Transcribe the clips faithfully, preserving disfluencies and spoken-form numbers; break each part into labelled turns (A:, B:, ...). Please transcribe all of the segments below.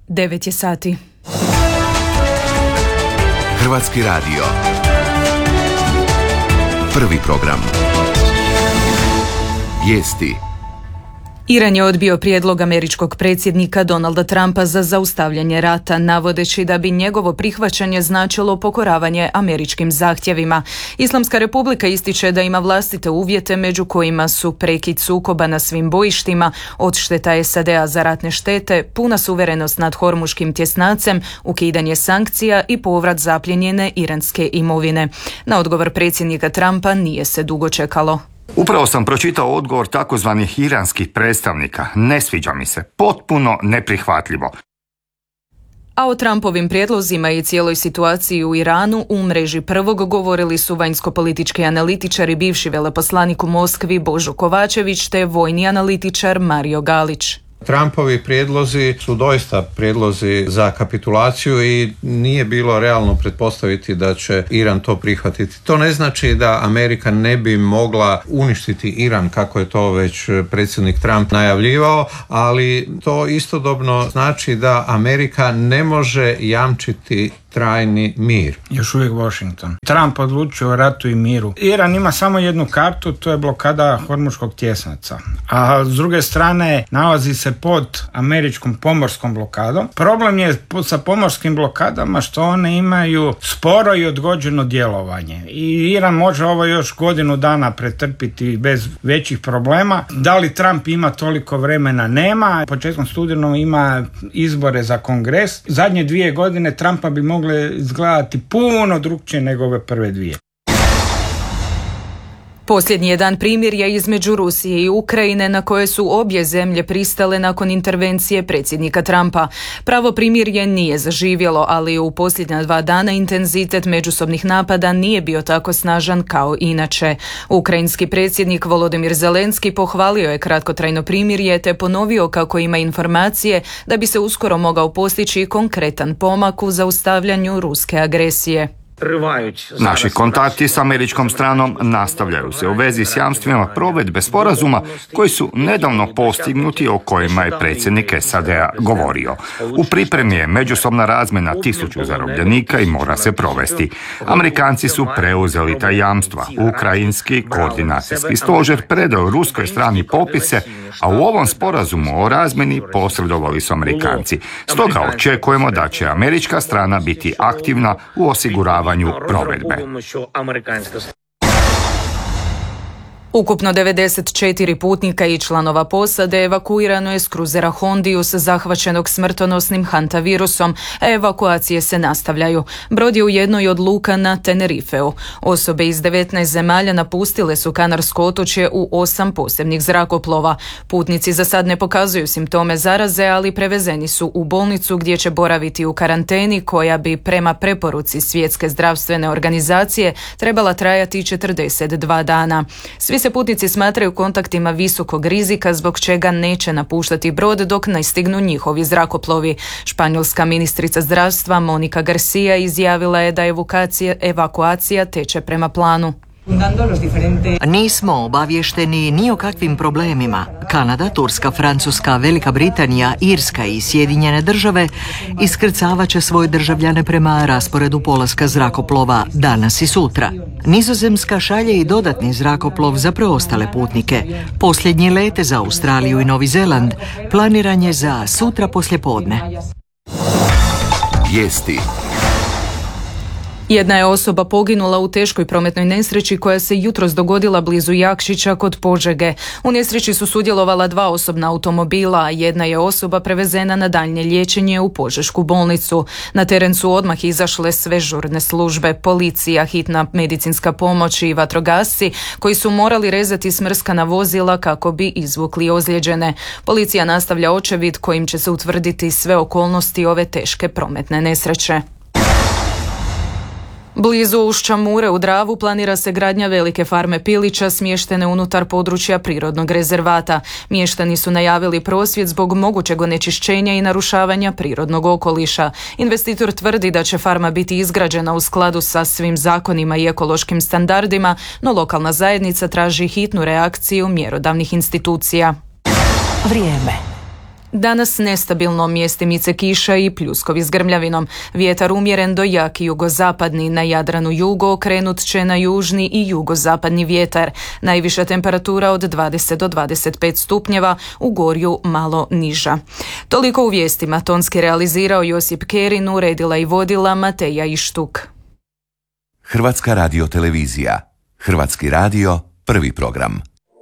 A: devet je sati.
B: Hrvatski radio. Prvi program. Vijesti.
A: Iran je odbio prijedlog američkog predsjednika Donalda Trumpa za zaustavljanje rata, navodeći da bi njegovo prihvaćanje značilo pokoravanje američkim zahtjevima. Islamska republika ističe da ima vlastite uvjete, među kojima su prekid sukoba na svim bojištima, odšteta S A D-a za ratne štete, puna suverenost nad Hormuškim tjesnacem, ukidanje sankcija i povrat zapljenjene iranske imovine. Na odgovor predsjednika Trumpa nije se dugo čekalo.
C: Upravo sam pročitao odgovor takozvanih iranskih predstavnika. Ne sviđa mi se. Potpuno neprihvatljivo.
A: A o Trumpovim prijedlozima i cijeloj situaciji u Iranu u mreži Prvog govorili su vanjsko-politički analitičar i bivši veleposlanik u Moskvi Božo Kovačević te vojni analitičar Mario Galić.
D: Trumpovi prijedlozi su doista prijedlozi za kapitulaciju i nije bilo realno pretpostaviti da će Iran to prihvatiti. To ne znači da Amerika ne bi mogla uništiti Iran, kako je to već predsjednik Trump najavljivao, ali to istodobno znači da Amerika ne može jamčiti trajni mir.
E: Još uvijek Washington. Trump odlučio o ratu i miru. Iran ima samo jednu kartu, to je blokada Hormuškog tjesnaca. A s druge strane nalazi se pod američkom pomorskom blokadom. Problem je sa pomorskim blokadama što one imaju sporo i odgođeno djelovanje. I Iran može ovo još godinu dana pretrpiti bez većih problema. Da li Trump ima toliko vremena? Nema. Početkom studenog ima izbore za kongres. Zadnje dvije godine Trumpa bi mogli izgledati puno drukčije nego ove prve dvije.
A: Posljednji je dan primirja između Rusije i Ukrajine na koje su obje zemlje pristale nakon intervencije predsjednika Trumpa. Pravo primirje nije zaživjelo, ali u posljednja dva dana intenzitet međusobnih napada nije bio tako snažan kao inače. Ukrajinski predsjednik Volodimir Zelenski pohvalio je kratkotrajno primirje te ponovio kako ima informacije da bi se uskoro mogao postići konkretan pomak u zaustavljanju ruske agresije.
C: Naši kontakti s američkom stranom nastavljaju se u vezi s jamstvima provedbe sporazuma koji su nedavno postignuti, o kojima je predsjednik S A D-a govorio. U pripremi je međusobna razmjena tisuću zarobljenika i mora se provesti. Amerikanci su preuzeli ta jamstva. Ukrajinski koordinacijski stožer predao ruskoj strani popise, a u ovom sporazumu o razmjeni posredovali su Amerikanci. Stoga očekujemo da će američka strana biti aktivna u osiguravanju provedbe.
A: Ukupno devedeset četiri putnika i članova posade evakuirano je s kruzera Hondius zahvaćenog smrtonosnim hantavirusom, a evakuacije se nastavljaju. Brod je u jednoj od luka na Tenerifeu. Osobe iz devetnaest zemalja napustile su Kanarsko otočje u osam posebnih zrakoplova. Putnici za sad ne pokazuju simptome zaraze, ali prevezeni su u bolnicu gdje će boraviti u karanteni koja bi prema preporuci Svjetske zdravstvene organizacije trebala trajati četrdeset dva dana. Svi se putnici smatraju kontaktima visokog rizika, zbog čega neće napuštati brod dok ne stignu njihovi zrakoplovi. Španjolska ministrica zdravstva Monika Garcia izjavila je da evakuacija, evakuacija teče prema planu.
F: Nismo obavješteni ni o kakvim problemima. Kanada, Turska, Francuska, Velika Britanija, Irska i Sjedinjene države iskrcavat će svoje državljane prema rasporedu polaska zrakoplova danas i sutra. Nizozemska šalje i dodatni zrakoplov za preostale putnike. Posljednji let za Australiju i Novi Zeland planiran je za sutra poslijepodne.
B: Vijesti.
A: Jedna je osoba poginula u teškoj prometnoj nesreći koja se jutros dogodila blizu Jakšića kod Požege. U nesreći su sudjelovala dva osobna automobila, a jedna je osoba prevezena na daljnje liječenje u Požešku bolnicu. Na teren su odmah izašle sve žurne službe, policija, hitna medicinska pomoć i vatrogasci koji su morali rezati smrskana vozila kako bi izvukli ozlijeđene. Policija nastavlja očevid kojim će se utvrditi sve okolnosti ove teške prometne nesreće. Blizu ušća Mure u Dravu planira se gradnja velike farme pilića smještene unutar područja prirodnog rezervata. Mještani su najavili prosvjed zbog mogućeg onečišćenja i narušavanja prirodnog okoliša. Investitor tvrdi da će farma biti izgrađena u skladu sa svim zakonima i ekološkim standardima, no lokalna zajednica traži hitnu reakciju mjerodavnih institucija.
F: Vrijeme.
A: Danas nestabilno, mjestimice kiša i pljuskovi s grmljavinom. Vjetar umjeren do jaki jugozapadni, na Jadranu jugo okrenut će na južni i jugozapadni vjetar. Najviša temperatura od dvadeset do dvadeset pet stupnjeva, u Gorju malo niža. Toliko u vijestima. Tonski realizirao Josip Kerin, uredila i vodila Mateja Ištuk.
B: Hrvatska radiotelevizija. Hrvatski radio, prvi program.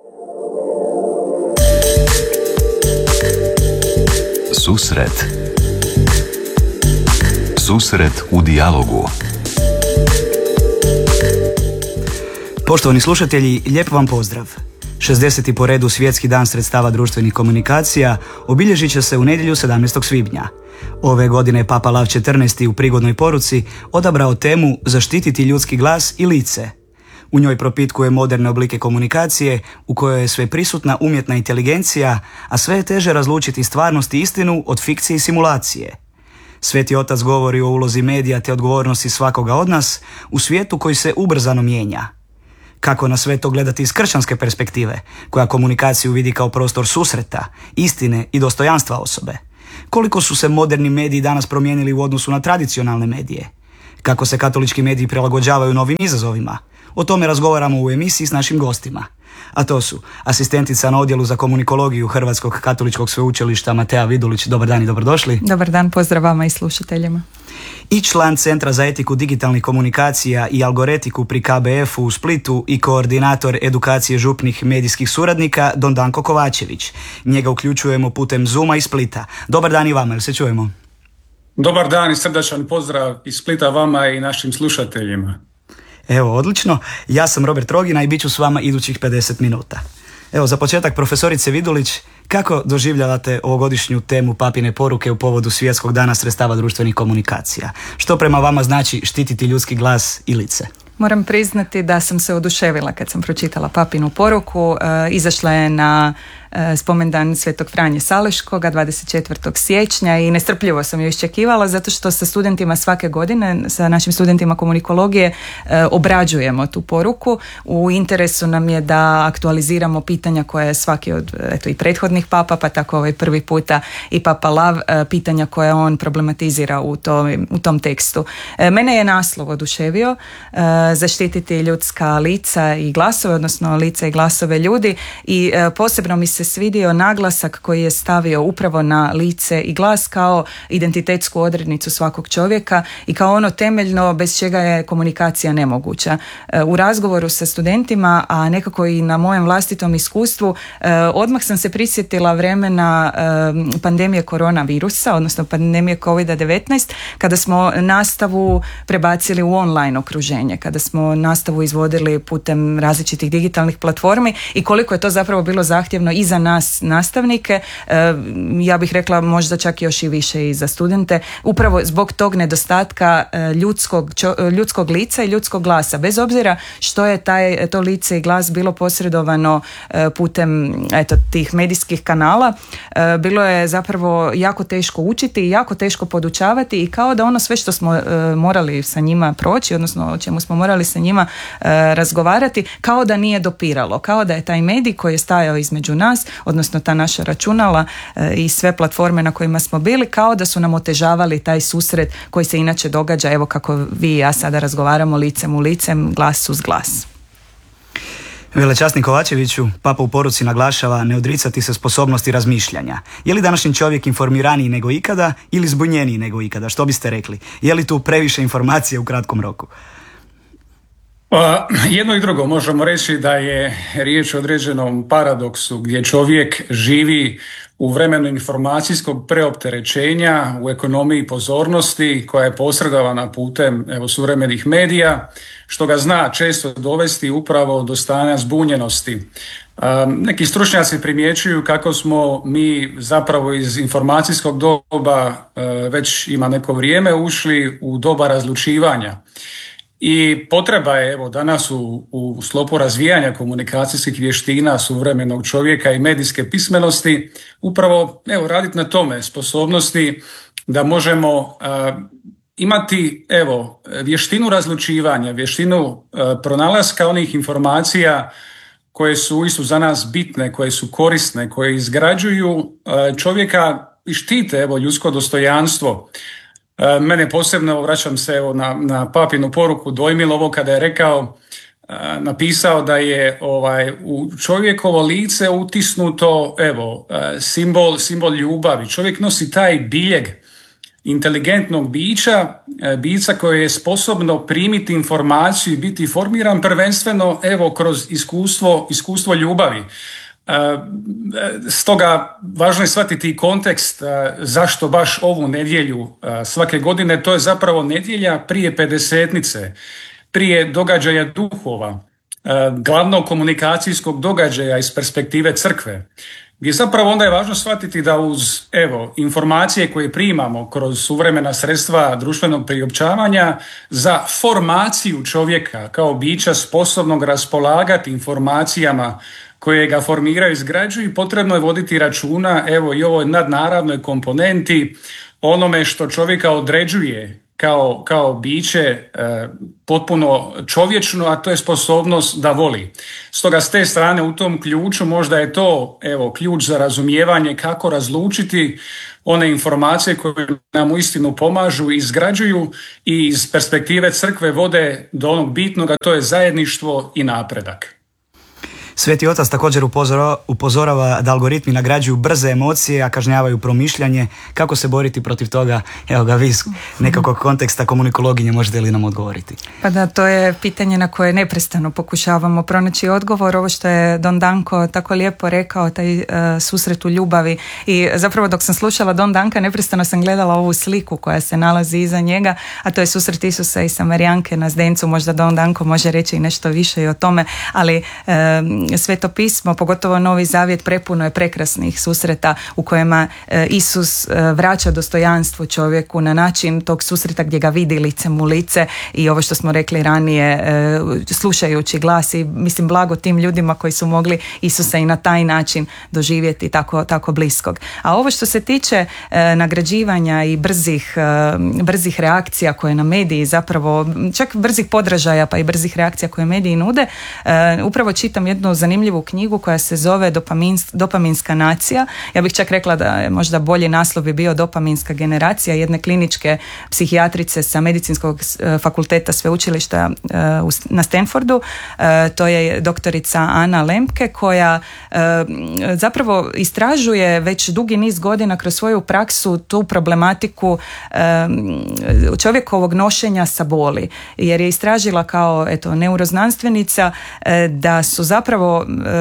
B: Susret. Susret u dijalogu.
G: Poštovani slušatelji, lijep vam pozdrav. šezdeseti po redu Svjetski dan sredstava društvenih komunikacija obilježit će se u nedjelju sedamnaestog svibnja. Ove godine je Papa Lav četrnaesti u prigodnoj poruci odabrao temu zaštititi ljudski glas i lice. U njoj propitkuje moderne oblike komunikacije u kojoj je sve prisutna umjetna inteligencija, a sve je teže razlučiti stvarnost i istinu od fikcije i simulacije. Sveti Otac govori o ulozi medija te odgovornosti svakoga od nas u svijetu koji se ubrzano mijenja. Kako na sve to gledati iz kršćanske perspektive, koja komunikaciju vidi kao prostor susreta, istine i dostojanstva osobe? Koliko su se moderni mediji danas promijenili u odnosu na tradicionalne medije? Kako se katolički mediji prilagođavaju novim izazovima? O tome razgovaramo u emisiji s našim gostima. A to su asistentica na odjelu za komunikologiju Hrvatskog katoličkog sveučilišta Matea Vidulić. Dobar dan i dobrodošli.
H: Dobar dan, pozdrav vama i slušateljima.
G: I član Centra za etiku digitalnih komunikacija i algoretiku pri K B F-u u Splitu i koordinator edukacije župnih medijskih suradnika Don Danko Kovačević. Njega uključujemo putem Zooma iz Splita. Dobar dan i vama, jel se čujemo?
I: Dobar dan i srdačan pozdrav iz Splita vama i našim slušateljima.
G: Evo, odlično. Ja sam Robert Rogina i bit ću s vama idućih pedeset minuta. Evo, za početak, profesorice Vidulić, kako doživljavate ovogodišnju temu Papine poruke u povodu Svjetskog dana sredstava društvenih komunikacija? Što prema vama znači štititi ljudski glas i lice?
H: Moram priznati da sam se oduševila kad sam pročitala Papinu poruku. E, izašla je na e, spomendan Svetog Franje Saleškoga dvadeset četvrtog siječnja i nestrpljivo sam ju iščekivala zato što sa studentima svake godine, sa našim studentima komunikologije e, obrađujemo tu poruku. U interesu nam je da aktualiziramo pitanja koje je svaki od eto, i prethodnih papa, pa tako ovaj prvi puta i Papa Lav, e, pitanja koje on problematizira u, to, u tom tekstu. E, mene je naslov oduševio, e, zaštititi ljudska lica i glasove, odnosno lica i glasove ljudi, i e, posebno mi se svidio naglasak koji je stavio upravo na lice i glas kao identitetsku odrednicu svakog čovjeka i kao ono temeljno bez čega je komunikacija nemoguća. E, u razgovoru sa studentima, a nekako i na mojem vlastitom iskustvu, e, odmah sam se prisjetila vremena e, pandemije koronavirusa, odnosno pandemije kovid devetnaest, kada smo nastavu prebacili u online okruženje, kada smo nastavu izvodili putem različitih digitalnih platformi i koliko je to zapravo bilo zahtjevno i za nas nastavnike, e, ja bih rekla možda čak još i više i za studente, upravo zbog tog nedostatka e, ljudskog, čo, ljudskog lica i ljudskog glasa, bez obzira što je taj, to lice i glas bilo posredovano e, putem eto, tih medijskih kanala, e, bilo je zapravo jako teško učiti i jako teško podučavati i kao da ono sve što smo e, morali sa njima proći, odnosno o čemu smo morali sa njima e, razgovarati, kao da nije dopiralo, kao da je taj medij koji je stajao između nas, odnosno ta naša računala e, i sve platforme na kojima smo bili, kao da su nam otežavali taj susret koji se inače događa, evo kako vi i ja sada razgovaramo licem u licem, glas uz glas.
G: Velečasni Kovačeviću, Papa u poruci naglašava ne odricati se sposobnosti razmišljanja. Je li današnji čovjek informiraniji nego ikada ili zbunjeniji nego ikada? Što biste rekli? Je li tu previše informacije u kratkom roku?
I: Pa, jedno i drugo, možemo reći da je riječ o određenom paradoksu gdje čovjek živi u vremenu informacijskog preopterećenja, u ekonomiji pozornosti koja je posredovana putem evo, suvremenih medija, što ga zna često dovesti upravo do stanja zbunjenosti. Um, neki stručnjaci primjećuju kako smo mi zapravo iz informacijskog doba uh, već ima neko vrijeme ušli u doba razlučivanja. I potreba je evo danas u, u sklopu razvijanja komunikacijskih vještina suvremenog čovjeka i medijske pismenosti upravo evo raditi na tome, sposobnosti da možemo uh, imati evo vještinu razlučivanja, vještinu uh, pronalaska onih informacija koje su isto za nas bitne, koje su korisne, koje izgrađuju čovjeka i štite evo, ljudsko dostojanstvo. Mene posebno, vraćam se evo, na, na papinu poruku, dojmilo ovo kada je rekao, napisao da je ovaj, u čovjekovo lice utisnuto evo, simbol, simbol ljubavi. Čovjek nosi taj biljeg inteligentnog bića, bića koje je sposobno primiti informaciju i biti formiran prvenstveno evo kroz iskustvo, iskustvo ljubavi. Stoga važno je shvatiti kontekst zašto baš ovu nedjelju svake godine. To je zapravo nedjelja prije pedesetnice, prije događaja duhova, glavnog komunikacijskog događaja iz perspektive crkve. Gdje zapravo onda je važno shvatiti da uz evo, informacije koje primamo kroz suvremena sredstva društvenog priopćavanja za formaciju čovjeka kao bića sposobnog raspolagati informacijama koje ga formiraju i izgrađuju, potrebno je voditi računa evo, i ovoj nadnaravnoj komponenti, onome što čovjeka određuje kao, kao biće e, potpuno čovječno, a to je sposobnost da voli. Stoga s te strane u tom ključu možda je to evo, ključ za razumijevanje kako razlučiti one informacije koje nam uistinu pomažu i izgrađuju i iz perspektive crkve vode do onog bitnog, a to je zajedništvo i napredak.
G: Sveti otac također upozorava, upozorava da algoritmi nagrađuju brze emocije, a kažnjavaju promišljanje. Kako se boriti protiv toga? Evo ga, vi iz nekakvog konteksta komunikologinje možete li nam odgovoriti?
H: Pa da, to je pitanje na koje neprestano pokušavamo pronaći odgovor. Ovo što je Don Danko tako lijepo rekao, taj uh, susret u ljubavi. I zapravo dok sam slušala Don Danka, neprestano sam gledala ovu sliku koja se nalazi iza njega, a to je susret Isusa i Samarijanke na Zdencu. Možda Don Danko može reći i nešto više i o tome, ali um, Sveto pismo, pogotovo Novi Zavjet, prepuno je prekrasnih susreta u kojima Isus vraća dostojanstvo čovjeku na način tog susreta gdje ga vidi licem u lice i ovo što smo rekli ranije, slušajući glas i mislim blago tim ljudima koji su mogli Isusa i na taj način doživjeti tako, tako bliskog. A ovo što se tiče nagrađivanja i brzih, brzih reakcija koje na mediji zapravo, čak brzih podražaja pa i brzih reakcija koje mediji nude, upravo čitam jednu zanimljivu knjigu koja se zove Dopamins, Dopaminska nacija. Ja bih čak rekla da je možda bolji naslov bi bio Dopaminska generacija jedne kliničke psihijatrice sa medicinskog fakulteta sveučilišta na Stanfordu. To je doktorica Ana Lempke koja zapravo istražuje već dugi niz godina kroz svoju praksu tu problematiku čovjekovog nošenja sa boli. Jer je istražila kao eto, neuroznanstvenica da su zapravo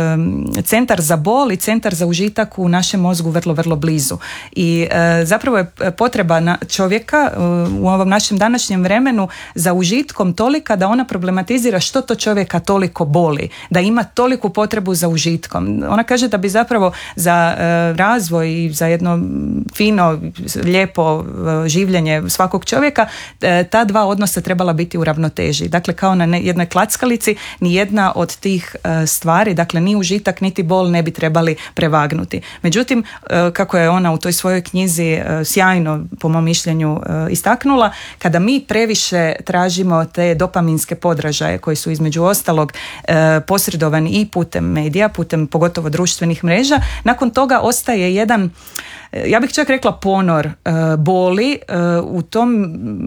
H: centar za bol i centar za užitak u našem mozgu vrlo, vrlo blizu. I e, zapravo je potreba na čovjeka u ovom našem današnjem vremenu za užitkom tolika da ona problematizira što to čovjeka toliko boli, da ima toliku potrebu za užitkom. Ona kaže da bi zapravo za e, razvoj i za jedno fino, lijepo e, življenje svakog čovjeka e, ta dva odnosa trebala biti u ravnoteži. Dakle, kao na ne, jednoj klackalici ni jedna od tih e, stvari, dakle ni užitak niti bol ne bi trebali prevagnuti. Međutim, kako je ona u toj svojoj knjizi sjajno po mom mišljenju istaknula, kada mi previše tražimo te dopaminske podražaje koji su između ostalog posredovani i putem medija, putem pogotovo društvenih mreža, nakon toga ostaje jedan, ja bih čak rekla ponor boli u tom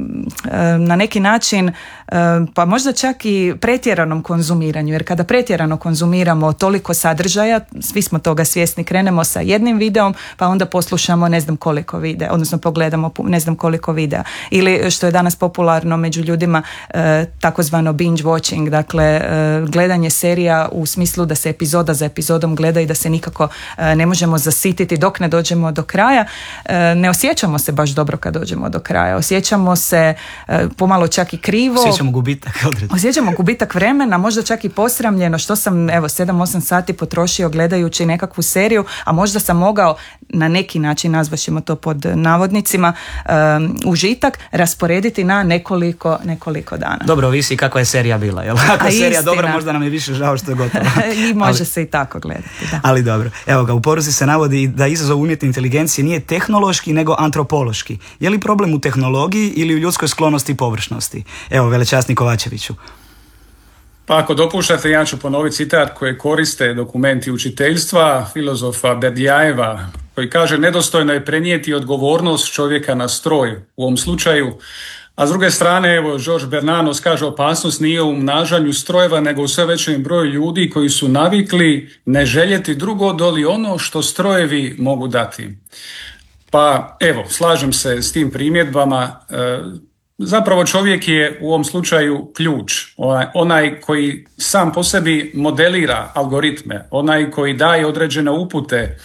H: na neki način pa možda čak i pretjeranom konzumiranju, jer kada pretjerano konzumiramo toliko sadržaja, svi smo toga svjesni, krenemo sa jednim videom pa onda poslušamo ne znam koliko videa, odnosno pogledamo ne znam koliko videa, ili što je danas popularno među ljudima takozvano binge watching, dakle gledanje serija u smislu da se epizoda za epizodom gleda i da se nikako ne možemo zasititi dok ne dođemo do kraja. Ne osjećamo se baš dobro kad dođemo do kraja, osjećamo se pomalo čak i krivo,
G: osjećamo gubitak
H: osjećamo gubitak vremena, možda čak i posramljeno što sam evo sedam osam sati potrošio gledajući nekakvu seriju, a možda sam mogao na neki način, nazvaćemo to pod navodnicima, um, užitak rasporediti na nekoliko, nekoliko dana.
G: Dobro, ovisi kakva je serija bila, jel? Ako je serija dobra, možda nam je više žao što je gotovo.
H: I može ali, se i tako gledati, da.
G: Ali dobro, evo ga, u poruci se navodi da izazov umjetne inteligencije nije tehnološki, nego antropološki. Je li problem u tehnologiji ili u ljudskoj sklonosti i površnosti? Evo, velečasni Kovačeviću.
I: Pa ako dopuštate, ja ću ponoviti citat koje koriste dokumenti učiteljstva filozofa Berdijajeva, koji kaže: nedostojno je prenijeti odgovornost čovjeka na stroj u ovom slučaju. A s druge strane, evo, George Bernanos kaže: opasnost nije u umnažanju strojeva, nego u sve većem broju ljudi koji su navikli ne željeti drugo doli ono što strojevi mogu dati. Pa evo, slažem se s tim primjedbama. E, zapravo čovjek je u ovom slučaju ključ, onaj, onaj koji sam po sebi modelira algoritme, onaj koji daje određene upute e,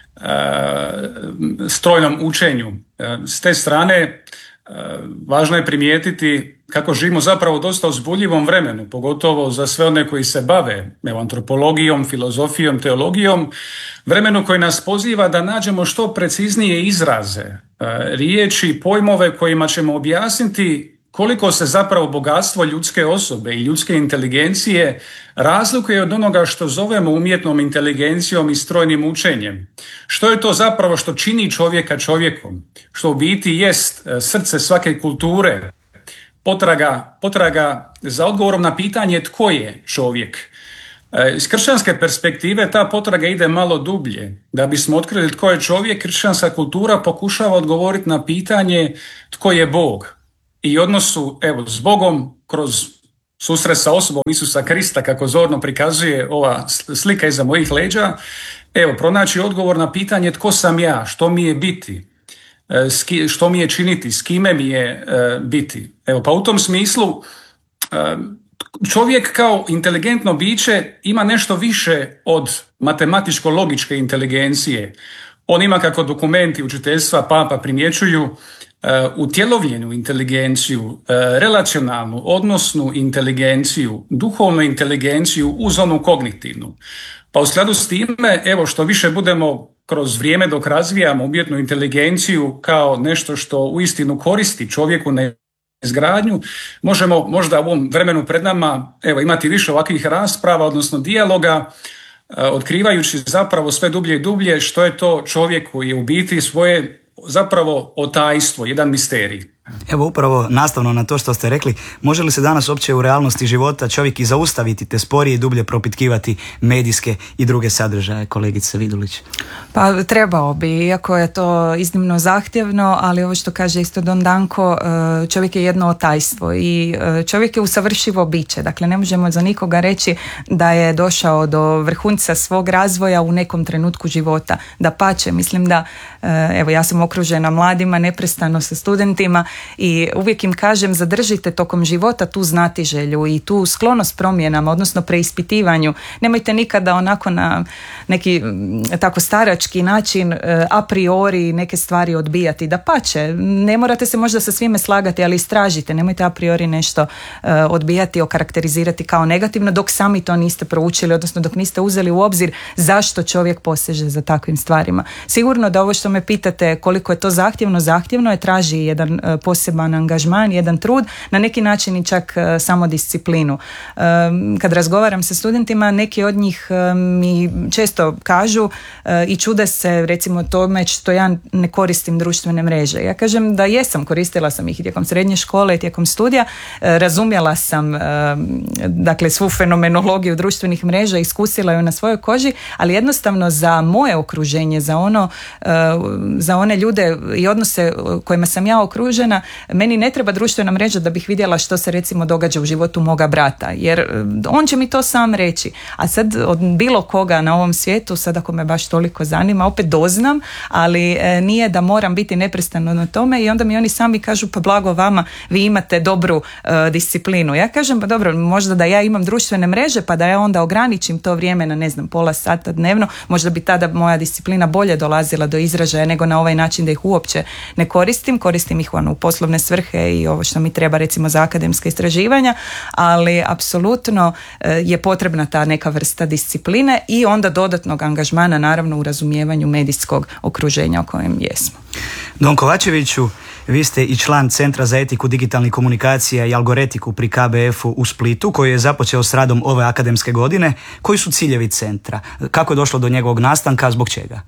I: strojnom učenju. E, s te strane, važno je primijetiti kako živimo zapravo u dosta uzbudljivom vremenu, pogotovo za sve one koji se bave evo, antropologijom, filozofijom, teologijom, vremenu koji nas poziva da nađemo što preciznije izraze, riječi, pojmove kojima ćemo objasniti koliko se zapravo bogatstvo ljudske osobe i ljudske inteligencije razlikuje od onoga što zovemo umjetnom inteligencijom i strojnim učenjem. Što je to zapravo što čini čovjeka čovjekom, što u biti jest srce svake kulture, potraga, potraga za odgovorom na pitanje tko je čovjek. Iz kršćanske perspektive ta potraga ide malo dublje. Da bismo otkrili tko je čovjek, kršćanska kultura pokušava odgovoriti na pitanje tko je Bog. I odnosu, evo, s Bogom kroz susret sa osobom Isusa Krista, kako zorno prikazuje ova slika iza mojih leđa, evo, pronaći odgovor na pitanje tko sam ja, što mi je biti, što mi je činiti, s kime mi je biti. Evo, pa u tom smislu čovjek kao inteligentno biće ima nešto više od matematičko-logičke inteligencije. On ima, kako dokumenti učiteljstva Papa primjećuju, utjelovljenu inteligenciju, relacionalnu, odnosnu inteligenciju, duhovnu inteligenciju uz onu kognitivnu. Pa u skladu s time, evo, što više budemo kroz vrijeme dok razvijamo umjetnu inteligenciju kao nešto što uistinu koristi čovjeku na izgradnju, možemo možda u ovom vremenu pred nama evo, imati više ovakvih rasprava, odnosno dijaloga, otkrivajući zapravo sve dublje i dublje što je to čovjek koji je u biti svoje zapravo otajstvo, jedan misterij.
G: Evo upravo nastavno na to što ste rekli, može li se danas uopće u realnosti života čovjek i zaustaviti te sporije i dublje propitkivati medijske i druge sadržaje, kolegice Vidulić?
H: Pa trebao bi, iako je to iznimno zahtjevno, ali ovo što kaže isto Don Danko, čovjek je jedno otajstvo i čovjek je usavršivo biće, dakle ne možemo za nikoga reći da je došao do vrhunca svog razvoja u nekom trenutku života. Dapače, mislim da, evo ja sam okružena mladima, neprestano sa studentima, i uvijek im kažem zadržite tokom života tu znatiželju i tu sklonost promjenama, odnosno preispitivanju. Nemojte nikada onako na neki tako starački način a priori neke stvari odbijati. Dapače, ne morate se možda sa svime slagati, ali istražite, nemojte a priori nešto odbijati, okarakterizirati kao negativno dok sami to niste proučili, odnosno dok niste uzeli u obzir zašto čovjek poseže za takvim stvarima. Sigurno da ovo što me pitate koliko je to zahtjevno, zahtjevno je, traži jedan poseban angažman, jedan trud, na neki način i čak samodisciplinu. Kad razgovaram sa studentima, neki od njih mi često kažu i čude se recimo tome što ja ne koristim društvene mreže. Ja kažem da jesam, koristila sam ih tijekom srednje škole i tijekom studija, razumjela sam dakle svu fenomenologiju društvenih mreža, iskusila ju na svojoj koži, ali jednostavno za moje okruženje, za ono, za one ljude i odnose kojima sam ja okružena, meni ne treba društvena mreža da bih vidjela što se recimo događa u životu moga brata, jer on će mi to sam reći. A sad od bilo koga na ovom svijetu, sad ako me baš toliko zanima, opet doznam, ali nije da moram biti neprestano na tome i onda mi oni sami kažu pa blago vama, vi imate dobru uh, disciplinu. Ja kažem pa dobro, možda da ja imam društvene mreže pa da ja onda ograničim to vrijeme na ne znam pola sata dnevno, možda bi tada moja disciplina bolje dolazila do izražaja nego na ovaj način da ih uopće ne koristim, koristim ih ono, u poslovne svrhe i ovo što mi treba recimo za akademska istraživanja, ali apsolutno je potrebna ta neka vrsta discipline i onda dodatnog angažmana naravno u razumijevanju medijskog okruženja u kojem jesmo.
G: Don Kovačeviću, vi ste i član Centra za etiku digitalnih komunikacija i algoretiku pri K B F-u u Splitu, koji je započeo s radom ove akademske godine. Koji su ciljevi centra? Kako je došlo do njegovog nastanka, zbog čega?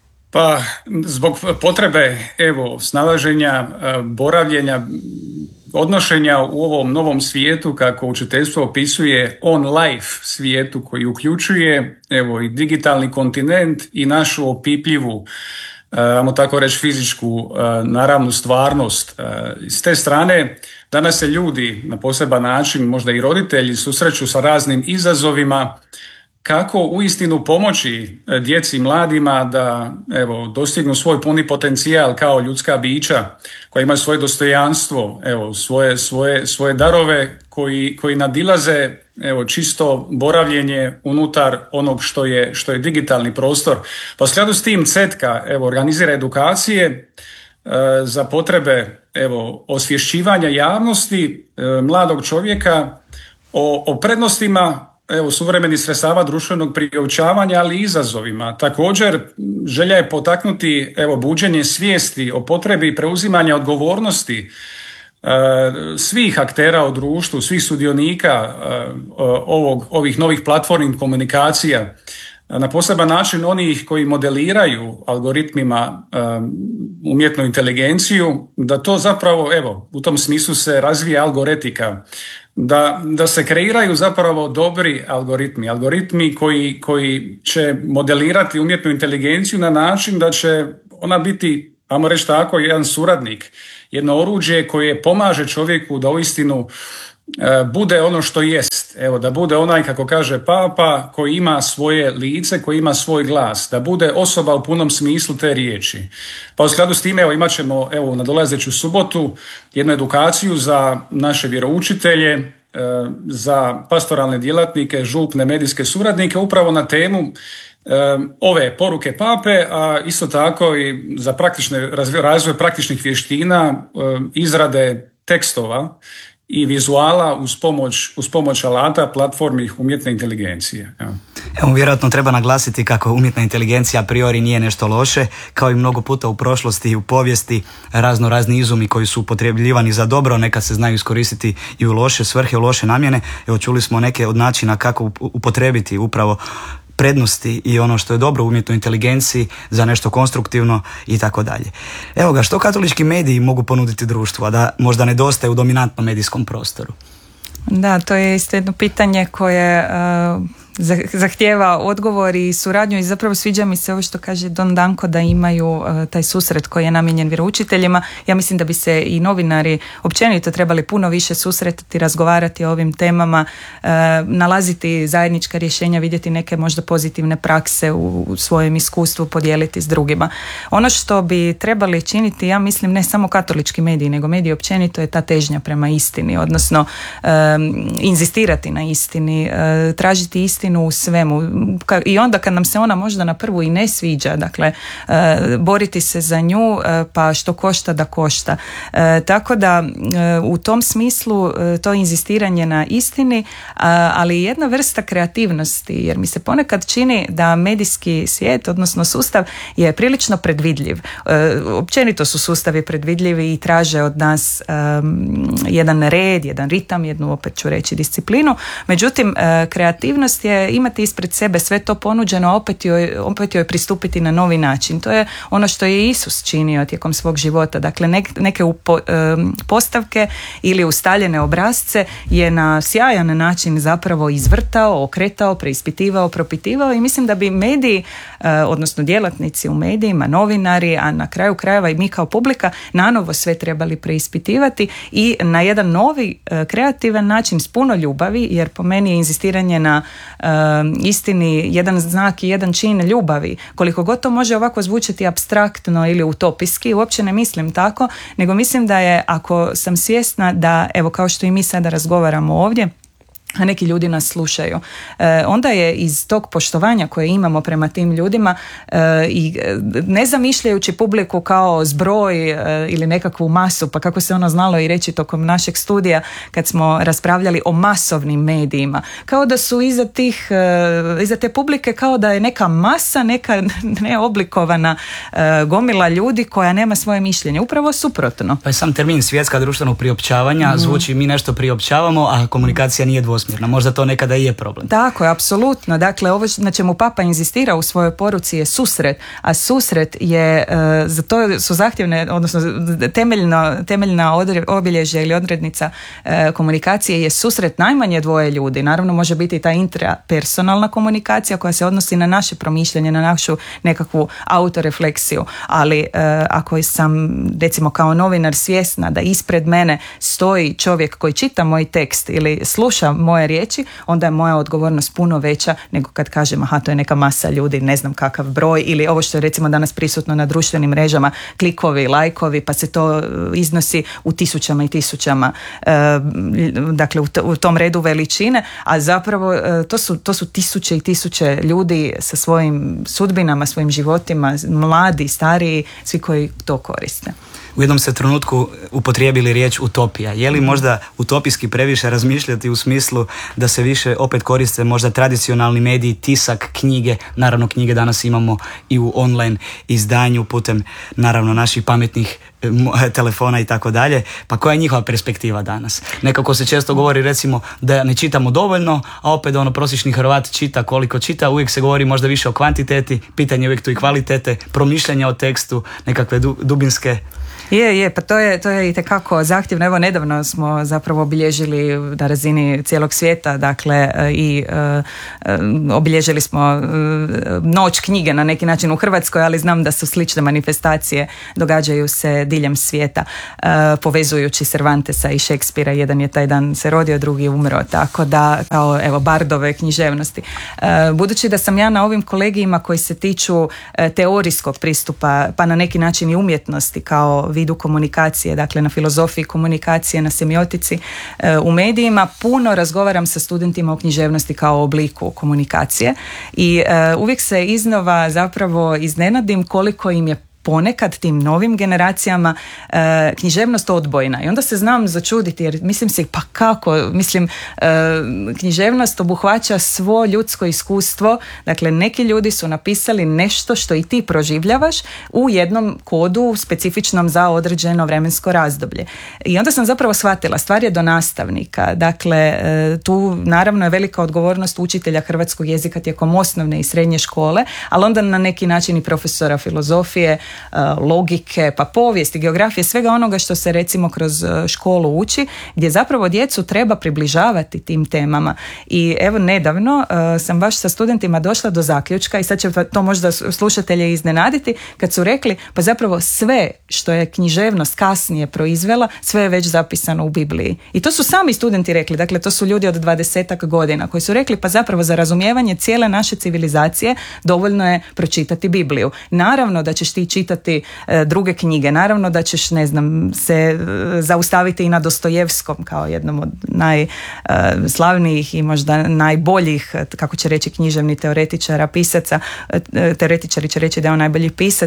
I: Pa zbog potrebe evo snalaženja, boravljenja odnošenja u ovom novom svijetu, kako učiteljstvo opisuje, on-life svijetu koji uključuje evo, i digitalni kontinent i našu opipljivu, ajmo tako reći, fizičku naravnu stvarnost. S te strane danas se ljudi na poseban način, možda i roditelji, susreću sa raznim izazovima kako uistinu pomoći djeci i mladima da evo, dostignu svoj puni potencijal kao ljudska bića koja imaju svoje dostojanstvo, evo, svoje, svoje, svoje darove koji, koji nadilaze evo, čisto boravljenje unutar onog što je, što je digitalni prostor. Pa u skladu s tim CETKA evo, organizira edukacije e, za potrebe evo, osvješćivanja javnosti e, mladog čovjeka o, o prednostima evo, suvremenih sredstava društvenog priopćavanja, ali i izazovima. Također, želja je potaknuti evo, buđenje svijesti o potrebi preuzimanja odgovornosti e, svih aktera u društvu, svih sudionika e, ovog, ovih novih platformnih komunikacija. Na poseban način onih koji modeliraju algoritmima um, umjetnu inteligenciju, da to zapravo, evo, u tom smislu se razvija algoretika, da, da se kreiraju zapravo dobri algoritmi, algoritmi koji, koji će modelirati umjetnu inteligenciju na način da će ona biti, ajmo reći tako, jedan suradnik, jedno oruđe koje pomaže čovjeku da uistinu bude ono što jest, evo, da bude onaj, kako kaže Papa, koji ima svoje lice, koji ima svoj glas, da bude osoba u punom smislu te riječi. Pa u skladu s time, evo, imat ćemo, evo, na dolazeću subotu jednu edukaciju za naše vjeroučitelje, za pastoralne djelatnike, župne, medijske suradnike, upravo na temu ove poruke Pape, a isto tako i za praktične, razvoj praktičnih vještina, izrade tekstova i vizuala uz pomoć, uz pomoć alata platformi umjetne inteligencije. Ja.
G: Evo, vjerojatno treba naglasiti kako umjetna inteligencija a priori nije nešto loše, kao i mnogo puta u prošlosti i u povijesti razno razni izumi koji su upotrebljivani za dobro, nekad se znaju iskoristiti i u loše svrhe, u loše namjene. Evo, čuli smo neke od načina kako upotrebiti upravo prednosti i ono što je dobro u umjetnoj inteligenciji za nešto konstruktivno i tako dalje. Evo ga, što katolički mediji mogu ponuditi društvu, a da možda nedostaje u dominantnom medijskom prostoru?
H: Da, to je isto jedno pitanje koje uh, zahtijeva odgovor i suradnju i zapravo sviđa mi se ovo što kaže Don Danko da imaju uh, taj susret koji je namijenjen vjeroučiteljima. Ja mislim da bi se i novinari općenito trebali puno više susretati, razgovarati o ovim temama, uh, nalaziti zajednička rješenja, vidjeti neke možda pozitivne prakse u, u svojem iskustvu, podijeliti s drugima. Ono što bi trebali činiti, ja mislim, ne samo katolički mediji, nego mediji općenito, je ta težnja prema istini, odnosno um, inzistirati na istini, uh, tražiti istinu u svemu i onda kad nam se ona možda na prvu i ne sviđa, dakle boriti se za nju pa što košta da košta. Tako da u tom smislu to inzistiranje na istini, ali jedna vrsta kreativnosti, jer mi se ponekad čini da medijski svijet, odnosno sustav, je prilično predvidljiv. Općenito su sustavi predvidljivi i traže od nas jedan red, jedan ritam, jednu, opet ću reći, disciplinu. Međutim, kreativnost je imati ispred sebe sve to ponuđeno, opet joj, opet joj pristupiti na novi način. To je ono što je Isus činio tijekom svog života. Dakle, neke upo, postavke ili ustaljene obrasce je na sjajan način zapravo izvrtao, okretao, preispitivao, propitivao i mislim da bi mediji, odnosno djelatnici u medijima, novinari, a na kraju krajeva i mi kao publika, nanovo sve trebali preispitivati i na jedan novi kreativan način s puno ljubavi, jer po meni je inzistiranje na istini jedan znak i jedan čin ljubavi. Koliko god to može ovako zvučati apstraktno ili utopijski, uopće ne mislim tako, nego mislim da je, ako sam svjesna da, evo kao što i mi sada razgovaramo ovdje, a neki ljudi nas slušaju, e, onda je iz tog poštovanja koje imamo prema tim ljudima e, i ne zamišljajući publiku kao zbroj e, ili nekakvu masu, pa kako se ono znalo i reći tokom našeg studija kad smo raspravljali o masovnim medijima, kao da su iza tih, e, iza te publike kao da je neka masa, neka neoblikovana e, gomila ljudi koja nema svoje mišljenje. Upravo suprotno.
G: Pa je sam termin svjetska društvenog priopćavanja mm. zvuči mi nešto priopćavamo, a komunikacija nije dvosmjerna. dvosmjerna. Možda to nekada i je problem.
H: Tako je, apsolutno. Dakle, ovo na čemu Papa inzistira u svojoj poruci je susret, a susret je, za to su zahtjevne, odnosno temeljno, temeljna obilježja ili odrednica komunikacije je susret najmanje dvoje ljudi. Naravno, može biti ta intrapersonalna komunikacija koja se odnosi na naše promišljanje, na našu nekakvu autorefleksiju, ali ako sam, recimo, kao novinar svjesna da ispred mene stoji čovjek koji čita moj tekst ili sluša moje riječi, onda je moja odgovornost puno veća nego kad kažem aha, to je neka masa ljudi, ne znam kakav broj, ili ovo što je recimo danas prisutno na društvenim mrežama, klikovi, lajkovi, pa se to iznosi u tisućama i tisućama, e, dakle u, t- u tom redu veličine, a zapravo e, to su, to su tisuće i tisuće ljudi sa svojim sudbinama, svojim životima, mladi, stariji, svi koji to koriste.
G: U jednom se trenutku upotrijebili riječ utopija. Je li možda utopijski previše razmišljati u smislu da se više opet koriste možda tradicionalni mediji, tisak, knjige, naravno knjige danas imamo i u online izdanju putem naravno naših pametnih telefona i tako dalje, pa koja je njihova perspektiva danas? Nekako se često govori recimo da ne čitamo dovoljno, a opet ono prosječni Hrvat čita koliko čita, uvijek se govori možda više o kvantiteti, pitanje je uvijek tu i kvalitete, promišljanja o tekstu, nekakve du, dubinske.
H: Je, je, pa to je, to je itekako zahtjevno. Evo, nedavno smo zapravo obilježili na razini cijelog svijeta, dakle, i uh, obilježili smo uh, noć knjige na neki način u Hrvatskoj, ali znam da su slične manifestacije, događaju se diljem svijeta, uh, povezujući Cervantesa i Šekspira. Jedan je taj dan se rodio, drugi je umro, tako da, kao, evo, bardove književnosti. Uh, budući da sam ja na ovim kolegijima koji se tiču uh, teorijskog pristupa, pa na neki način i umjetnosti kao vidu komunikacije, dakle na filozofiji komunikacije, na semiotici, u medijima, puno razgovaram sa studentima o književnosti kao obliku komunikacije i uvijek se iznova zapravo iznenadim koliko im je ponekad tim novim generacijama e, književnost odbojna i onda se znam začuditi jer mislim se pa kako, mislim e, književnost obuhvaća svo ljudsko iskustvo, dakle neki ljudi su napisali nešto što i ti proživljavaš u jednom kodu specifičnom za određeno vremensko razdoblje i onda sam zapravo shvatila, stvar je do nastavnika, dakle e, tu naravno je velika odgovornost učitelja hrvatskog jezika tijekom osnovne i srednje škole, ali onda na neki način i profesora filozofije, logike, pa povijesti, geografije, svega onoga što se recimo kroz školu uči, gdje zapravo djecu treba približavati tim temama. I evo nedavno uh, sam baš sa studentima došla do zaključka i sad će to možda slušatelje iznenaditi kad su rekli pa zapravo sve što je književnost kasnije proizvela, sve je već zapisano u Bibliji. I to su sami studenti rekli, dakle to su ljudi od dvadesetak godina koji su rekli pa zapravo za razumijevanje cijele naše civilizacije dovoljno je pročitati Bibliju. Naravno da ćeš ti čitati e, druge knjige, naravno da ćeš, ne znam, se e, zaustaviti i na Dostojevskom kao jednom od najslavnijih i možda najboljih, kako će reći književni teoretičara, pisaca, e, teoretičari će reći da je on najbolji pisac,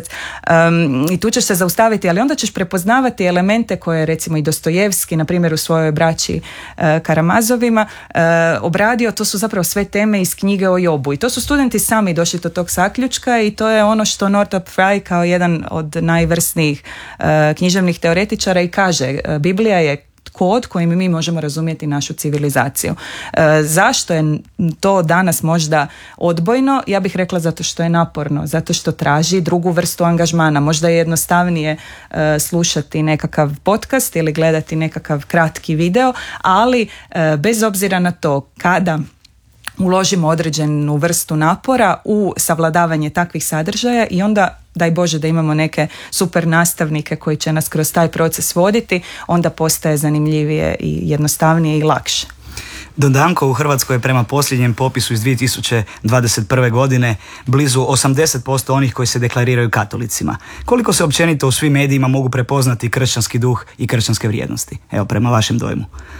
H: um, i tu ćeš se zaustaviti, ali onda ćeš prepoznavati elemente koje recimo i Dostojevski, na primjer u svojoj braći e, Karamazovima, e, obradio, to su zapravo sve teme iz knjige o Jobu i to su studenti sami došli do tog zaključka i to je ono što Northrop Frye kao jedan od najvrsnijih uh, književnih teoretičara i kaže, Biblija je kod kojim mi možemo razumjeti našu civilizaciju. E, zašto je to danas možda odbojno? Ja bih rekla zato što je naporno, zato što traži drugu vrstu angažmana. Možda je jednostavnije e, slušati nekakav podcast ili gledati nekakav kratki video, ali e, bez obzira na to kada uložimo određenu vrstu napora u savladavanje takvih sadržaja i onda daj Bože da imamo neke super nastavnike koji će nas kroz taj proces voditi, onda postaje zanimljivije i jednostavnije i lakše.
G: Don Danko u Hrvatskoj je prema posljednjem popisu iz dvije tisuće dvadeset prve. godine blizu osamdeset posto onih koji se deklariraju katolicima. Koliko se općenito u svim medijima mogu prepoznati kršćanski duh i kršćanske vrijednosti? Evo, prema vašem dojmu.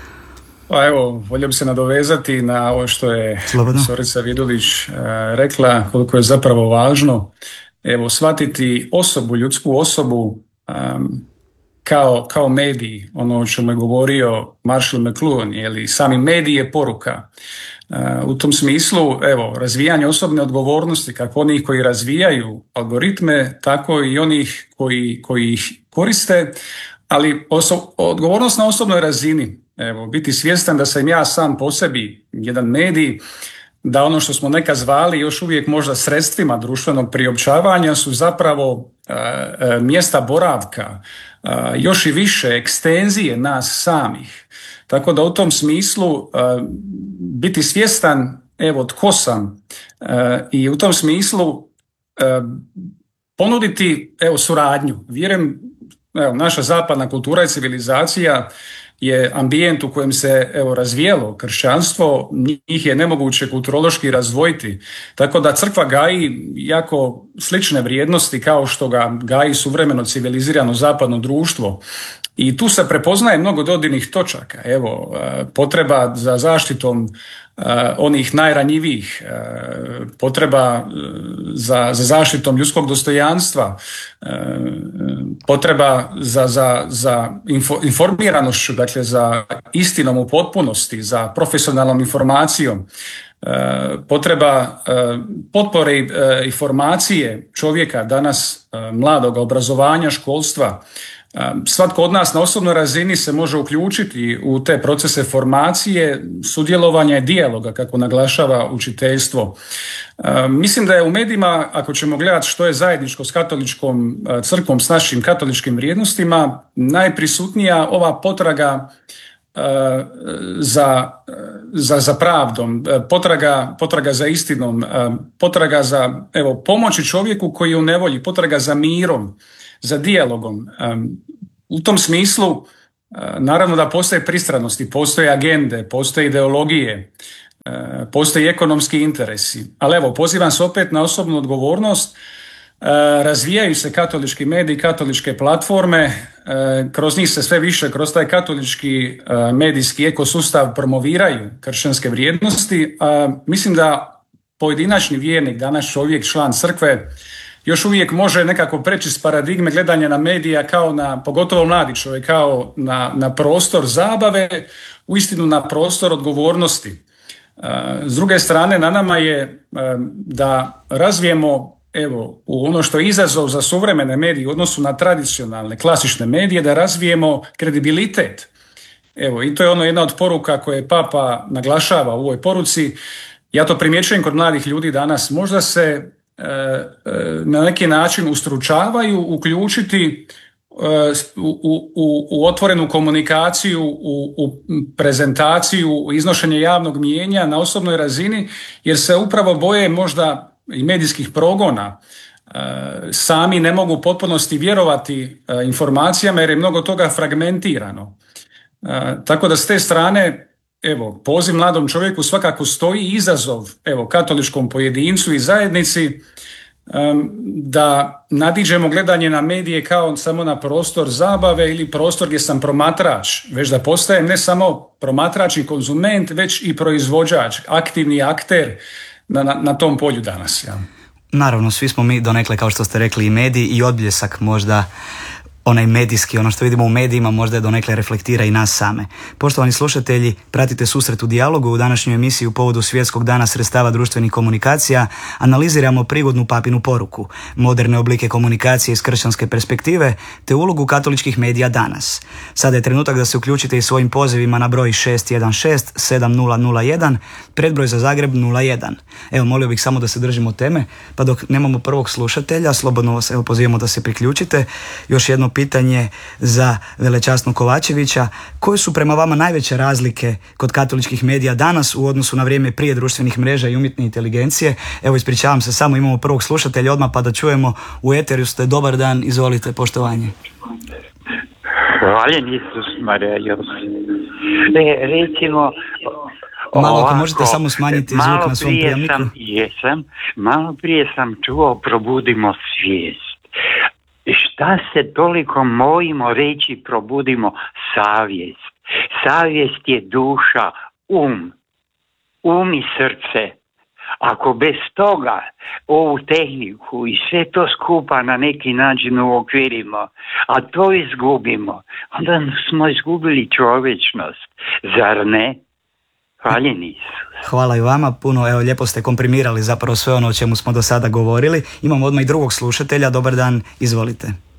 I: Pa evo, volio bi se nadovezati na ovo što je profesorica Vidulić uh, rekla, koliko je zapravo važno evo, shvatiti osobu, ljudsku osobu um, kao, kao medij, ono o čemu je govorio Marshall McLuhan, jeli, sami medij je poruka. Uh, u tom smislu, evo, razvijanje osobne odgovornosti, kako onih koji razvijaju algoritme, tako i onih koji, koji ih koriste, ali oso- odgovornost na osobnoj razini. Evo, biti svjestan da sam ja sam po sebi jedan medij, da ono što smo nekad zvali još uvijek možda sredstvima društvenog priopćavanja su zapravo e, e, mjesta boravka, e, još i više ekstenzije nas samih. Tako da u tom smislu e, biti svjestan evo tko sam e, i u tom smislu e, ponuditi evo suradnju. Vjerujem, evo, naša zapadna kultura i civilizacija je ambijent u kojem se evo razvijelo kršćanstvo, njih je nemoguće kulturološki razdvojiti. Tako da crkva gaji jako slične vrijednosti kao što ga gaji suvremeno civilizirano zapadno društvo. I tu se prepoznaje mnogo dodirnih točaka. Evo, potreba za zaštitom onih najranjivijih, potreba za, za zaštitom ljudskog dostojanstva, potreba za, za, za info, informiranošću, dakle za istinom u potpunosti, za profesionalnom informacijom, potreba potpore informacije čovjeka danas, mladog obrazovanja, školstva. Svatko od nas na osobnoj razini se može uključiti u te procese formacije, sudjelovanja i dijaloga, kako naglašava učiteljstvo. Mislim da je u medijima, ako ćemo gledati što je zajedničko s katoličkom crkvom, s našim katoličkim vrijednostima, najprisutnija ova potraga za, za, za pravdom, potraga, potraga za istinom, potraga za evo, pomoći čovjeku koji je u nevolji, potraga za mirom, za dijalogom. U tom smislu naravno da postoje pristranosti, postoje agende, postoje ideologije, postoje ekonomski interesi. Ali evo, pozivam se opet na osobnu odgovornost. Razvijaju se katolički mediji, katoličke platforme, kroz njih se sve više, kroz taj katolički medijski ekosustav promoviraju kršćanske vrijednosti. Mislim da pojedinačni vjernik, danas čovjek, član crkve, još uvijek može nekako preći s paradigme gledanja na medija kao na, pogotovo mladi čovjek, kao na, na prostor zabave, uistinu na prostor odgovornosti. S druge strane, na nama je da razvijemo evo, u ono što je izazov za suvremene medije u odnosu na tradicionalne, klasične medije, da razvijemo kredibilitet. Evo, i to je ono jedna od poruka koje Papa naglašava u ovoj poruci. Ja to primjećujem kod mladih ljudi danas. Možda se na neki način ustručavaju uključiti u, u, u otvorenu komunikaciju, u, u prezentaciju, u iznošenje javnog mijenja na osobnoj razini, jer se upravo boje možda i medijskih progona. Sami ne mogu u potpunosti vjerovati informacijama jer je mnogo toga fragmentirano. Tako da s te strane, evo, poziv mladom čovjeku svakako stoji izazov, evo, katoličkom pojedincu i zajednici um, da nadiđemo gledanje na medije kao samo na prostor zabave ili prostor gdje sam promatrač, već da postajem ne samo promatrač i konzument, već i proizvođač, aktivni akter na, na, na tom polju danas. Ja.
G: Naravno, svi smo mi donekle, kao što ste rekli, i mediji i odbljesak možda onaj medijski, ono što vidimo u medijima možda je donekle reflektira i nas same. Poštovani slušatelji, pratite Susret u dijalogu. U današnjoj emisiji u povodu Svjetskog dana sredstava društvenih komunikacija analiziramo prigodnu papinu poruku, moderne oblike komunikacije iz kršćanske perspektive te ulogu katoličkih medija danas. Sada je trenutak da se uključite i svojim pozivima na broj šest jedan šest sedam nula nula jedan, predbroj za Zagreb nula jedan. Evo, molio bih samo da se držimo teme, pa dok nemamo prvog slušatelja, slobodno vas evo pozivamo da se priključite. Još jedno pitanje za velečasnog Kovačevića. Koje su prema vama najveće razlike kod katoličkih medija danas u odnosu na vrijeme prije društvenih mreža i umjetne inteligencije? Evo, ispričavam se, samo imamo prvog slušatelja odmah pa da čujemo. U eteru ste, dobar dan, izvolite, poštovanje.
J: Hvaljen Isus, Marija Josip. E, recimo,
G: malo ako možete samo smanjiti zvuk na svom prijemniku.
J: Jesam, malo prije sam čuo probudimo svijest. Šta se toliko mojimo reći probudimo savjest? Savjest je duša, um, um i srce. Ako bez toga ovu tehniku i sve to skupa na neki način uokvirimo, a to izgubimo, onda smo izgubili čovječnost, zar ne? Hvaljen Isus.
G: Hvala i vama puno, evo lijepo ste komprimirali zapravo sve ono o čemu smo do sada govorili. Imamo odmah i drugog slušatelja, dobar dan, izvolite.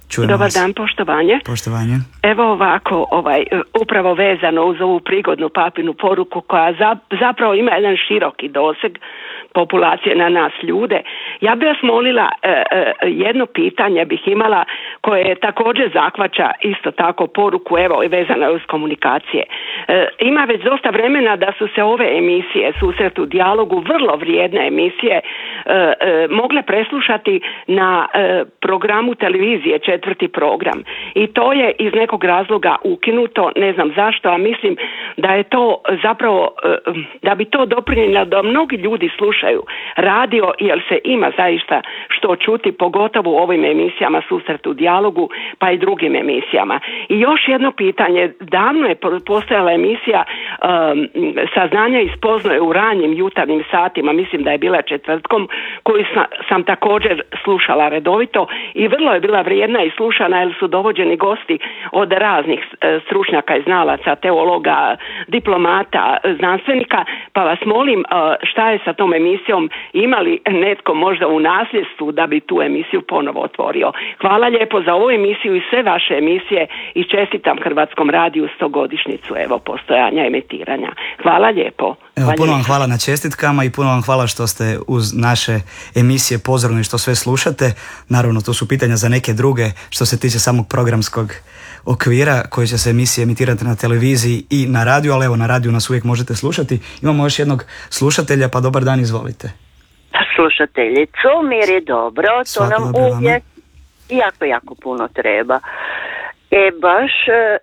G: Čujemo
K: Dobar
G: vas.
K: dan, poštovanje.
G: Poštovanje.
K: Evo ovako, ovaj, upravo vezano uz ovu prigodnu papinu poruku koja za, zapravo ima jedan široki doseg populacije na nas ljude. Ja bih vas molila, e, e, jedno pitanje bih imala koje također zahvaća isto tako poruku, evo, vezano uz komunikacije. E, ima već dosta vremena da su se ove emisije, Susret u dijalogu, vrlo vrijedne emisije, e, e, mogle preslušati na e, programu televizije, četvrti program. I to je iz nekog razloga ukinuto, ne znam zašto, a mislim da je to zapravo, e, da bi to doprinijelo da mnogi ljudi slušaju radio, jer se ima zaista što čuti, pogotovo u ovim emisijama Susret u dijalogu, pa i drugim emisijama. I još jedno pitanje, davno je postojala emisija um, Saznanja i spoznaje u ranjim jutarnjim satima, mislim da je bila četvrtkom, koju sam, sam također slušala redovito i vrlo je bila vrijedna i slušana, jer su dovođeni gosti od raznih e, stručnjaka i znalaca, teologa, diplomata, znanstvenika, pa vas molim, e, šta je sa tom emisijom, ima li netko možda u nasljedstvu da bi tu emisiju ponovo otvorio. Hvala lijepo za ovu emisiju i sve vaše emisije i čestitam Hrvatskom radiju stogodišnjicu evo postojanja emitiranja. Hvala lijepo.
G: Evo, puno vam hvala na čestitkama i puno vam hvala što ste uz naše emisije pozorni, što sve slušate. Naravno, to su pitanja za neke druge što se tiče samog programskog okvira koji će se emisije emitirati na televiziji i na radiju, ali evo, na radiju nas uvijek možete slušati. Imamo još jednog slušatelja, pa dobar dan, izvolite.
L: Slušateljicu, mir je dobro, to
G: Svako
L: nam
G: dobro
L: uvijek jako, jako puno treba. E, baš e,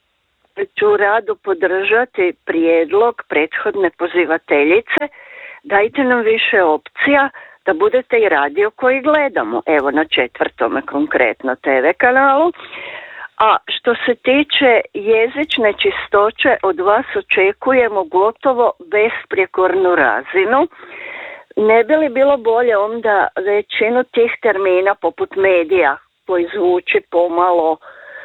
L: ću rado podržati prijedlog prethodne pozivateljice, dajte nam više opcija da budete i radio koji gledamo, evo na četvrtome konkretno te ve kanalu. A što se tiče jezične čistoće, od vas očekujemo gotovo besprijekornu razinu. Ne bi li bilo bolje onda većinu tih termina poput medija, koji zvuči pomalo e,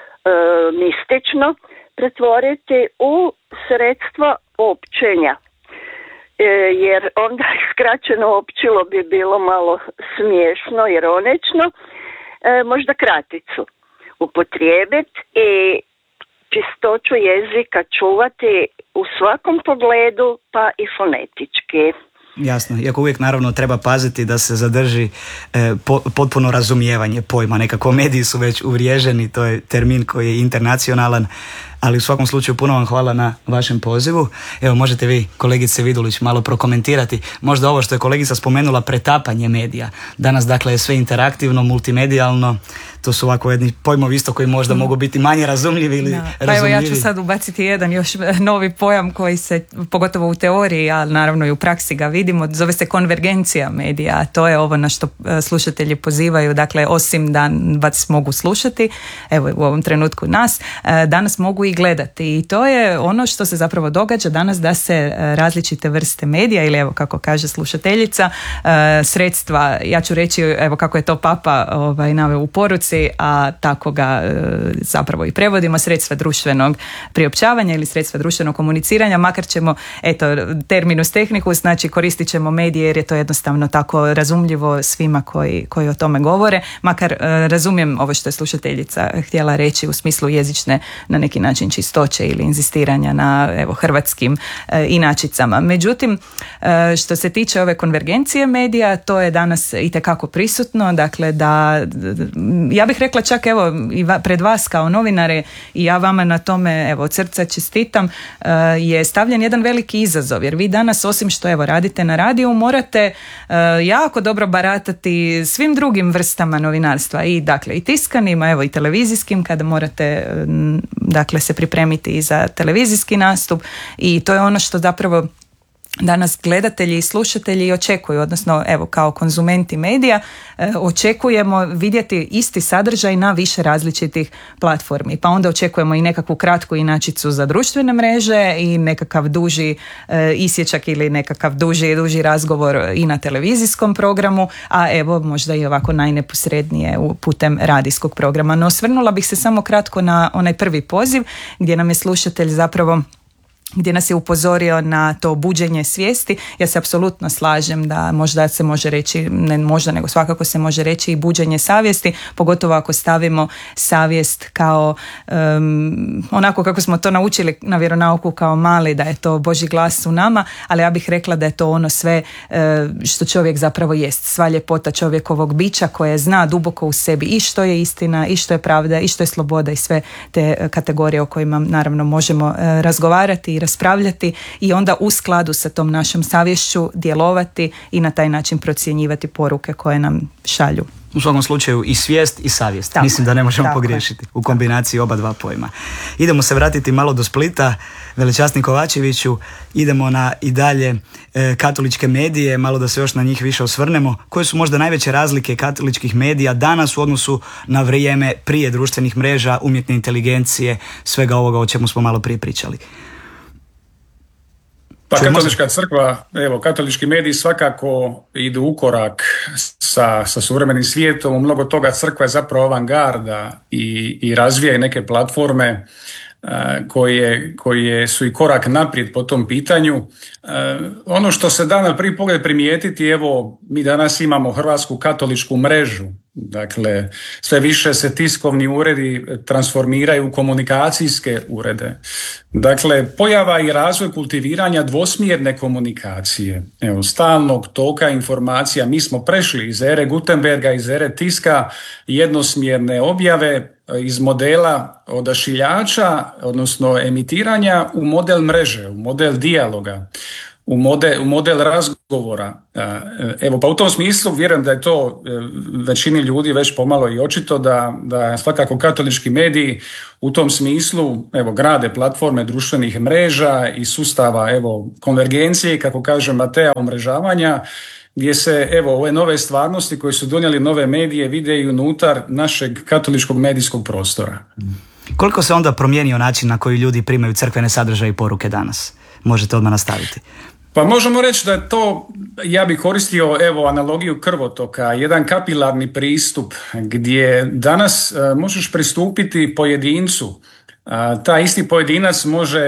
L: mistično, pretvoriti u sredstva općenja? E, jer onda skraćeno općilo bi bilo malo smiješno, ironično, e, možda kraticu upotrijebiti i čistoću jezika čuvati u svakom pogledu, pa i fonetički.
G: Jasno, iako uvijek naravno treba paziti da se zadrži e, po, potpuno razumijevanje pojma. Nekako mediji su već uvriježeni, to je termin koji je internacionalan, ali u svakom slučaju puno vam hvala na vašem pozivu. Evo, možete vi, kolegice Vidulić, malo prokomentirati možda ovo što je kolegica spomenula, pretapanje medija. Danas dakle je sve interaktivno, multimedijalno, to su ovako jedni pojmovi isto koji možda mm. mogu biti manje razumljivi ili da. razumljivi.
H: Pa evo, ja ću sad ubaciti jedan još novi pojam koji se, pogotovo u teoriji, ali naravno i u praksi ga vidimo, zove se konvergencija medija, a to je ovo na što slušatelji pozivaju, dakle osim da vas mogu slušati, evo u ovom trenutku nas, danas mogu i gledati, i to je ono što se zapravo događa danas, da se različite vrste medija ili evo kako kaže slušateljica, sredstva, ja ću reći evo kako je to Papa ovaj, naveo u poruci, a tako ga zapravo i prevodimo, sredstva društvenog priopćavanja ili sredstva društvenog komuniciranja, makar ćemo, eto, terminus tehnicus, znači koristit ćemo medije jer je to jednostavno tako razumljivo svima koji, koji o tome govore, makar razumijem ovo što je slušateljica htjela reći u smislu jezične na neki način čistoće ili inzistiranja na evo hrvatskim e, inačicama. Međutim, e, što se tiče ove konvergencije medija, to je danas itekako prisutno, dakle da, ja bih rekla čak evo i va, pred vas kao novinare i ja vama na tome evo od srca čestitam, e, je stavljen jedan veliki izazov, jer vi danas osim što evo radite na radiju morate e, jako dobro baratati svim drugim vrstama novinarstva i dakle i tiskanima, evo i televizijskim kada morate dakle se pripremiti i za televizijski nastup, i to je ono što zapravo danas gledatelji i slušatelji očekuju, odnosno evo kao konzumenti medija e, očekujemo vidjeti isti sadržaj na više različitih platformi, pa onda očekujemo i nekakvu kratku inačicu za društvene mreže i nekakav duži e, isječak ili nekakav duži duži razgovor i na televizijskom programu, a evo možda i ovako najneposrednije putem radijskog programa. No osvrnula bih se samo kratko na onaj prvi poziv gdje nam je slušatelj zapravo gdje nas je upozorio na to buđenje svijesti. Ja se apsolutno slažem da možda se može reći, ne možda nego svakako se može reći i buđenje savjesti, pogotovo ako stavimo savjest kao um, onako kako smo to naučili na vjeronauku kao mali, da je to Božji glas u nama, ali ja bih rekla da je to ono sve uh, što čovjek zapravo jest, sva ljepota čovjekovog bića koje zna duboko u sebi i što je istina, i što je pravda, i što je sloboda i sve te kategorije o kojima naravno možemo uh, razgovarati i raspravljati i onda u skladu sa tom našom savješću djelovati i na taj način procjenjivati poruke koje nam šalju.
G: U svakom slučaju i svijest i savjest.
H: Tako,
G: Mislim da ne možemo
H: tako
G: pogriješiti u kombinaciji oba dva pojma. Idemo se vratiti malo do Splita. Velečasni Kovačeviću, idemo na i dalje e, katoličke medije, malo da se još na njih više osvrnemo. Koje su možda najveće razlike katoličkih medija danas u odnosu na vrijeme prije društvenih mreža, umjetne inteligencije, svega ovoga o čemu smo malo prije pričali?
I: Pa katolička crkva, evo, katolički mediji svakako idu u korak sa, sa suvremenim svijetom. U mnogo toga crkva je zapravo avangarda i, i razvija i neke platforme uh, koje, koje su i korak naprijed po tom pitanju. Uh, ono što se da na prvi pogled primijetiti, evo, mi danas imamo Hrvatsku katoličku mrežu. Dakle, sve više se tiskovni uredi transformiraju u komunikacijske urede. Dakle, pojava i razvoj kultiviranja dvosmjerne komunikacije, evo, stalnog toka informacija. Mi smo prešli iz ere Gutenberga, iz ere tiska, jednosmjerne objave, iz modela odašiljača, odnosno emitiranja, u model mreže, u model dijaloga. U model, u model razgovora. Evo, pa u tom smislu vjerujem da je to većini ljudi već pomalo i očito da, da svakako katolički mediji u tom smislu, evo, grade platforme društvenih mreža i sustava, evo, konvergencije, kako kaže Mateja, umrežavanja, gdje se, evo, ove nove stvarnosti koje su donijeli nove medije vide i unutar našeg katoličkog medijskog prostora.
G: Koliko se onda promijenio način na koji ljudi primaju crkvene sadržaje i poruke danas? Možete odmah nastaviti.
I: Pa možemo reći da je to, ja bih koristio, evo, analogiju krvotoka, jedan kapilarni pristup gdje danas uh, možeš pristupiti pojedincu. Uh, taj isti pojedinac može